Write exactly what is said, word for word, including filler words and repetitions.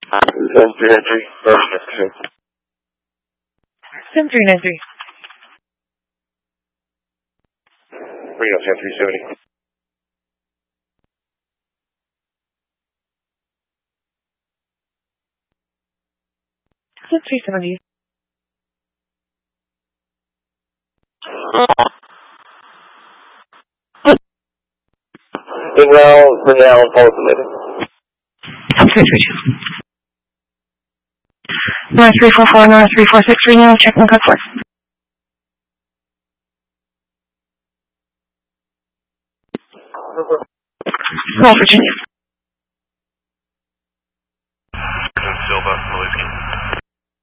seven three nine three. seven three nine three. Reno ten three seventy. seven three seventy. Inwell, Real, Portland. three three two. nine three four four nine three four six. Reno, check and cut four. Roll Virginia.